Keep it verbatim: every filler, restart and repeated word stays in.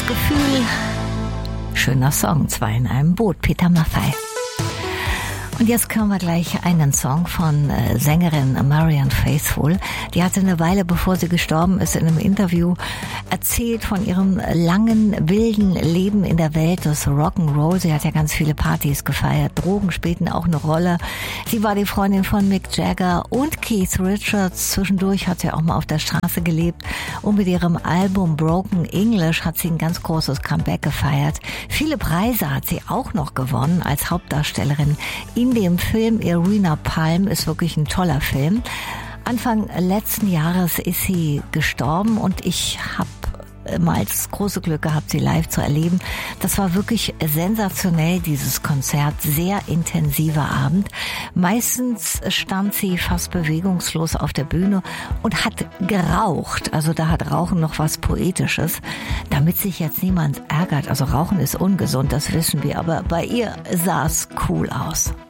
Gefühl. Schöner Song, zwei in einem Boot, Peter Maffay. Und jetzt hören wir gleich einen Song von äh, Sängerin Marianne Faithfull. Die hatte eine Weile, bevor sie gestorben ist, in einem Interview erzählt von ihrem langen, wilden Leben in der Welt des Rock'n'Roll. Sie hat ja ganz viele Partys gefeiert. Drogen spielten auch eine Rolle. Sie war die Freundin von Mick Jagger und Keith Richards. Zwischendurch hat sie auch mal auf der Straße gelebt. Und mit ihrem Album Broken English hat sie ein ganz großes Comeback gefeiert. Viele Preise hat sie auch noch gewonnen als Hauptdarstellerin in dem Film Irina Palm. Ist wirklich ein toller Film. Anfang letzten Jahres ist sie gestorben und ich habe mal das große Glück gehabt, sie live zu erleben. Das war wirklich sensationell, dieses Konzert. Sehr intensiver Abend. Meistens stand sie fast bewegungslos auf der Bühne und hat geraucht. Also da hat Rauchen noch was Poetisches. Damit sich jetzt niemand ärgert. Also Rauchen ist ungesund, das wissen wir. Aber bei ihr sah es cool aus.